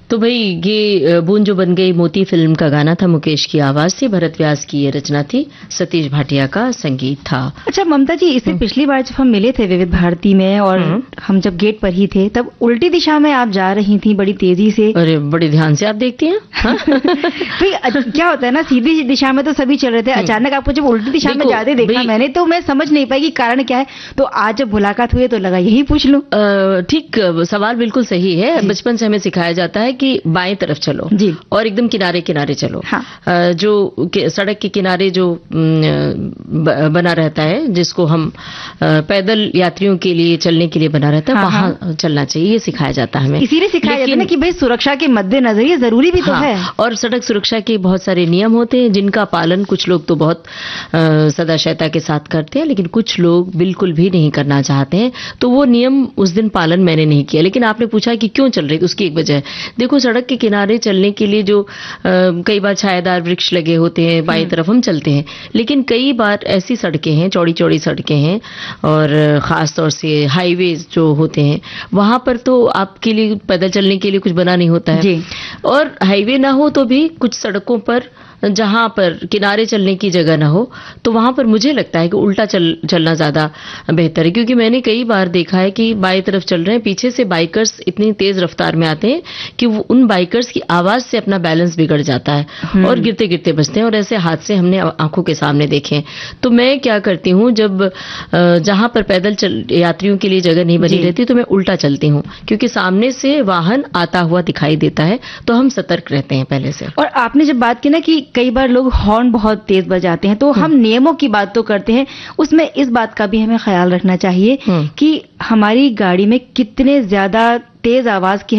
तो भाई ये बूंद जो बन गई मोती फिल्म का गाना था, मुकेश की आवाज थी, भरत व्यास की ये रचना थी, सतीश भाटिया का संगीत था। अच्छा ममता जी, इससे पिछली बार जब हम मिले थे विविध भारती में और हम जब गेट पर ही थे, तब उल्टी दिशा में आप जा रही थी बड़ी तेजी से। अरे बड़ी ध्यान से आप देखती हैं। क्या होता है ना, सीधी दिशा में तो सभी चल रहे थे, अचानक आपको जब उल्टी दिशा में जाते देखा मैंने, तो मैं समझ नहीं पाई कि कारण क्या है। तो आज जब मुलाकात हुई तो लगा यही पूछ लूं। ठीक, सवाल बिल्कुल सही है। बचपन से हमें सिखाया जाता है कि बाएं तरफ चलो जी, और एकदम किनारे किनारे चलो। हाँ। जो सड़क के किनारे जो बना रहता है, जिसको हम पैदल यात्रियों के लिए चलने के लिए बना रहता है, वहां चलना चाहिए, ये सिखाया जाता है हमें। इसीलिए सिखाया जाता है ना कि भाई सुरक्षा के मद्देनजर ये जरूरी भी तो है। और सड़क सुरक्षा के बहुत सारे नियम होते हैं जिनका पालन कुछ लोग तो बहुत सदाशयता के साथ करते हैं, लेकिन कुछ लोग बिल्कुल भी नहीं करना चाहते हैं। तो वो नियम उस दिन पालन मैंने नहीं किया। लेकिन आपने पूछा कि क्यों चल रही, उसकी एक वजह है। देखो, सड़क के किनारे चलने के लिए जो कई बार छायादार वृक्ष लगे होते हैं, बाईं तरफ हम चलते हैं, लेकिन कई बार ऐसी सड़कें हैं, चौड़ी चौड़ी सड़कें हैं, और खास तौर से हाईवेज जो होते हैं, वहां पर तो आपके लिए पैदल चलने के लिए कुछ बना नहीं होता है जी। और हाईवे ना हो तो भी कुछ सड़कों पर जहां पर किनारे चलने की जगह ना हो, तो वहां पर मुझे लगता है कि उल्टा चलना ज्यादा बेहतर है। क्योंकि मैंने कई बार देखा है कि बाएं तरफ चल रहे हैं, पीछे से बाइकर्स इतनी तेज रफ्तार में आते हैं कि वो उन बाइकर्स की आवाज से अपना बैलेंस बिगड़ जाता है और गिरते गिरते बचते हैं, और ऐसे हादसे हमने आंखों के सामने देखे हैं। तो मैं क्या करती हूँ, जब जहां पर पैदल यात्रियों के लिए जगह नहीं बनी रहती, तो मैं उल्टा चलती हूँ, क्योंकि सामने से वाहन आता हुआ दिखाई देता है, तो हम सतर्क रहते हैं पहले से। और आपने जब बात की ना कि कई बार लोग हॉर्न बहुत तेज बजाते हैं, तो हम नियमों की बात तो करते हैं, उसमें इस बात का भी हमें ख्याल रखना चाहिए कि हमारी गाड़ी में कितने ज्यादा तेज आवाज की